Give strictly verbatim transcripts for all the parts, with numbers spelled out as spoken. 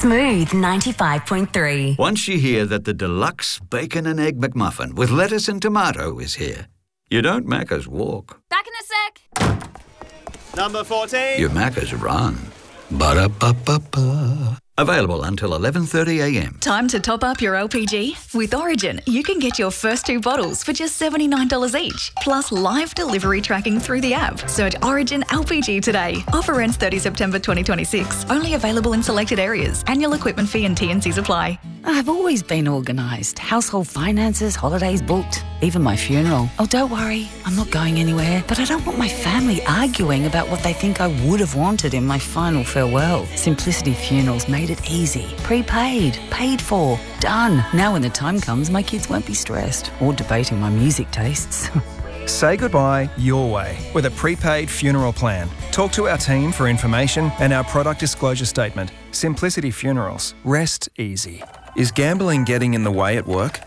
Smooth ninety-five point three. Once you hear that the deluxe bacon and egg McMuffin with lettuce and tomato is here, you don't Macca's walk. Back in a sec. Number fourteen. You Macca's run. Ba-da-ba-ba-ba. Available until eleven thirty a m. Time to top up your L P G? With Origin, you can get your first two bottles for just seventy-nine dollars each, plus live delivery tracking through the app. Search Origin L P G today. Offer ends thirtieth September twenty twenty-six. Only available in selected areas. Annual equipment fee and T and Cs apply. I've always been organised. Household finances, holidays booked, even my funeral. Oh, don't worry, I'm not going anywhere. But I don't want my family arguing about what they think I would have wanted in my final farewell. Simplicity Funerals made it easy. Prepaid, paid for, done. Now when the time comes, my kids won't be stressed or debating my music tastes. Say goodbye your way with a prepaid funeral plan. Talk to our team for information and our product disclosure statement. Simplicity Funerals. Rest easy. Is gambling getting in the way at work?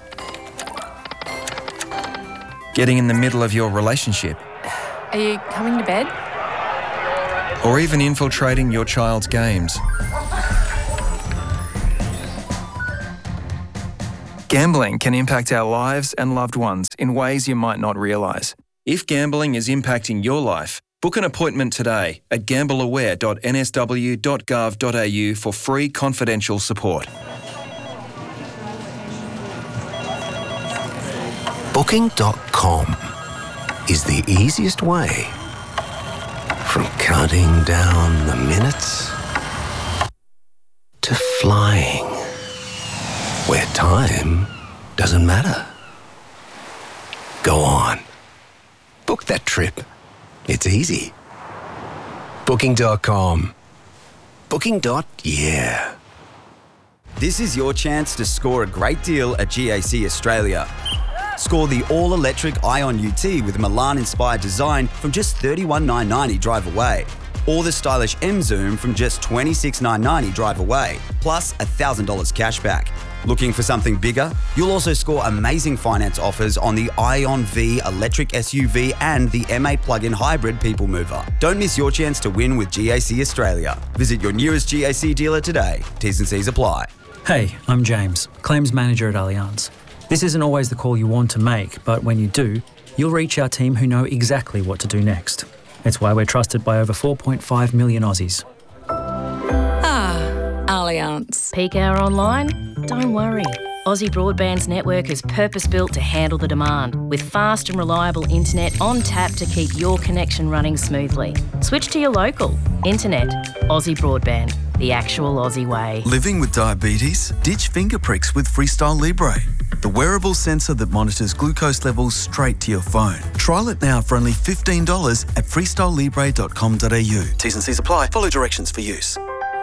Getting in the middle of your relationship? Are you coming to bed? Or even infiltrating your child's games? Gambling can impact our lives and loved ones in ways you might not realise. If gambling is impacting your life, book an appointment today at gamble aware dot n s w dot gov dot a u for free confidential support. Booking dot com is the easiest way from counting down the minutes to flying, where time doesn't matter. Go on. Book that trip. It's easy. Booking dot com. Booking. Yeah. This is your chance to score a great deal at G A C Australia. Score the all-electric Ion U T with Milan-inspired design from just thirty-one thousand nine hundred ninety drive away. Or the stylish M-Zoom from just twenty-six thousand nine hundred ninety drive away, plus one thousand dollars cash back. Looking for something bigger? You'll also score amazing finance offers on the Ion V electric S U V and the M A plug-in hybrid people mover. Don't miss your chance to win with G A C Australia. Visit your nearest G A C dealer today. T's and C's apply. Hey, I'm James, Claims Manager at Allianz. This isn't always the call you want to make, but when you do, you'll reach our team who know exactly what to do next. It's why we're trusted by over four point five million Aussies. Ah, Allianz. Peak hour online? Don't worry. Aussie Broadband's network is purpose-built to handle the demand, with fast and reliable internet on tap to keep your connection running smoothly. Switch to your local. Internet. Aussie Broadband. The actual Aussie way. Living with diabetes? Ditch finger pricks with Freestyle Libre, the wearable sensor that monitors glucose levels straight to your phone. Trial it now for only fifteen dollars at freestyle libre dot com dot a u. T's and C's apply. Follow directions for use.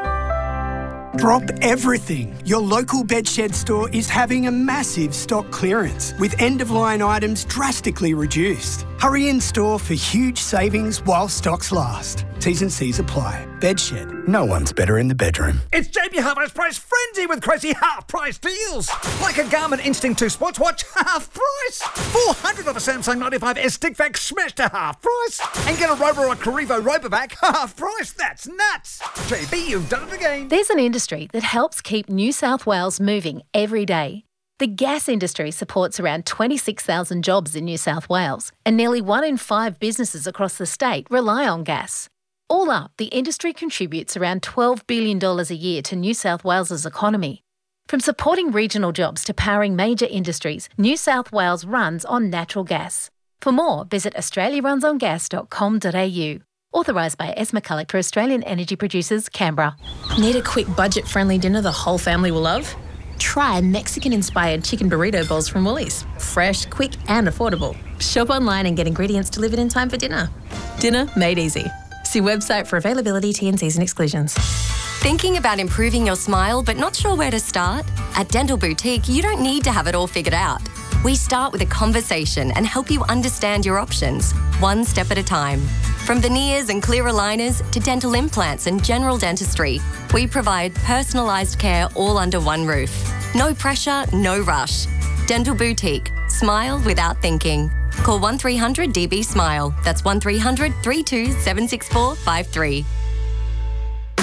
Drop everything. Your local Bedshed store is having a massive stock clearance with end-of-line items drastically reduced. Hurry in store for huge savings while stocks last. T's and C's apply. Bedshed. No one's better in the bedroom. It's J B Hi-Fi's price frenzy with crazy half-price deals. Like a Garmin Instinct two sports watch, half price. four hundred of a Samsung ninety-five S stick vac smashed to half price. And get a Robo or Carrivo Robovac, half price. That's nuts. J B, you've done it again. There's an industry that helps keep New South Wales moving every day. The gas industry supports around twenty-six thousand jobs in New South Wales, and nearly one in five businesses across the state rely on gas. All up, the industry contributes around twelve billion dollars a year to New South Wales's economy. From supporting regional jobs to powering major industries, New South Wales runs on natural gas. For more, visit australia runs on gas dot com dot a u. Authorised by S. McCulloch for Australian Energy Producers, Canberra. Need a quick budget-friendly dinner the whole family will love? Try Mexican-inspired chicken burrito bowls from Woolies. Fresh, quick and affordable. Shop online and get ingredients delivered in time for dinner. Dinner made easy. See website for availability, T and C's and exclusions. Thinking about improving your smile but not sure where to start? At Dental Boutique, you don't need to have it all figured out. We start with a conversation and help you understand your options, one step at a time. From veneers and clear aligners to dental implants and general dentistry, we provide personalised care all under one roof. No pressure, no rush. Dental Boutique. Smile without thinking. Call one three hundred D B SMILE. That's one three hundred, three two seven six four five three.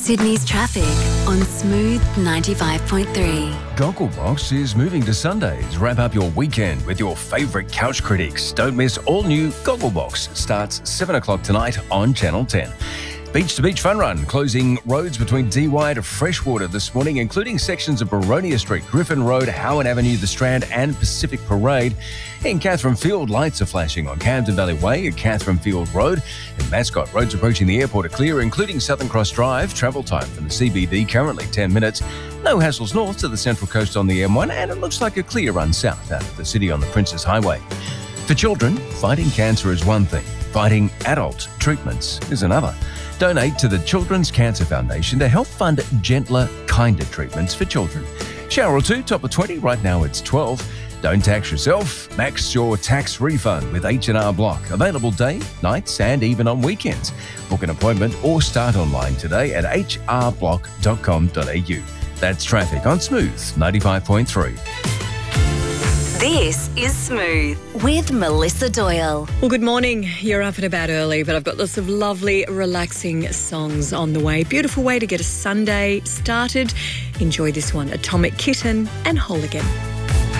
Sydney's traffic on Smooth ninety-five point three. Gogglebox is moving to Sundays. Wrap up your weekend with your favourite couch critics. Don't miss all new Gogglebox. Starts seven o'clock tonight on Channel ten. Beach to Beach Fun Run, closing roads between Dee Why to Freshwater this morning, including sections of Baronia Street, Griffin Road, Howard Avenue, The Strand and Pacific Parade. In Catherine Field, lights are flashing on Camden Valley Way at Catherine Field Road. In Mascot, roads approaching the airport are clear, including Southern Cross Drive. Travel time from the C B D currently ten minutes. No hassles north to the Central Coast on the M one, and it looks like a clear run south out of the city on the Princes Highway. For children, fighting cancer is one thing. Fighting adult treatments is another. Donate to the Children's Cancer Foundation to help fund gentler, kinder treatments for children. Shower or two, top of twenty, right now it's twelve. Don't tax yourself. Max your tax refund with H and R Block. Available day, nights and even on weekends. Book an appointment or start online today at h r block dot com dot a u. That's traffic on Smooth ninety-five point three. This is Smooth with Melissa Doyle. Well, good morning. You're up and about early, but I've got lots of lovely, relaxing songs on the way. Beautiful way to get a Sunday started. Enjoy this one, Atomic Kitten and Whole Again.